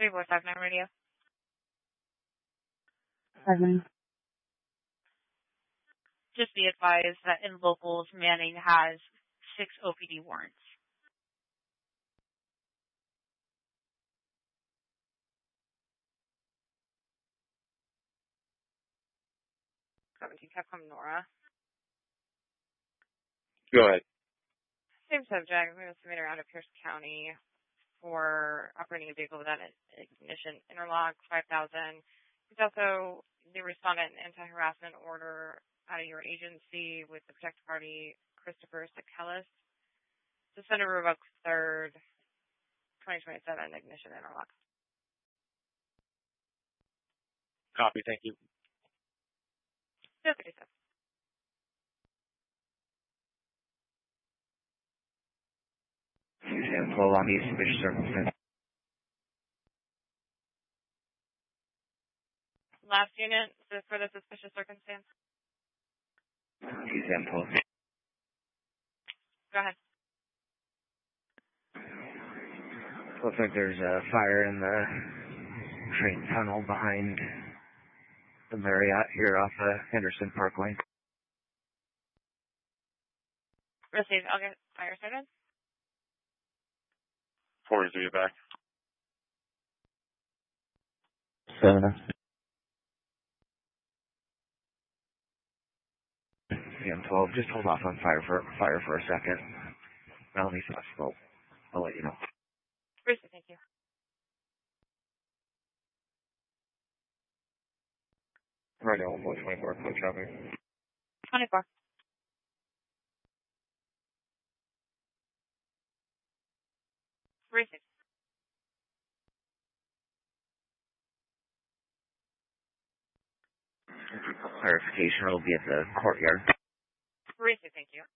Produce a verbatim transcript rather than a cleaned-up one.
Three four five nine radio. Seven. Just be advised that in locals, Manning has six O P D warrants. seventeen Capcom Nora. Go ahead. Same subject. We must submit around to Pierce County for operating a vehicle without an ignition interlock, five thousand. He's also the respondent anti-harassment order out of your agency with the protected party, Christopher Sekelis. Suspended revoked third, twenty twenty-seven, ignition interlock. Copy, thank you. zero thirty-seven. And pull on these suspicious circumstances. Last unit for the suspicious circumstance. Example. Go ahead. Looks like there's a fire in the train tunnel behind the Marriott here off of Henderson Parkway. Received. I'll get fire started. Four to get back. Seven. Yeah, twelve. Just hold off on fire for fire for a second. Melanie saw smoke. I'll let you know. Received. Thank you. Right now, one twenty-four, foot traffic. twenty-four. Received. Clarification will be at the courtyard. Received. Thank you.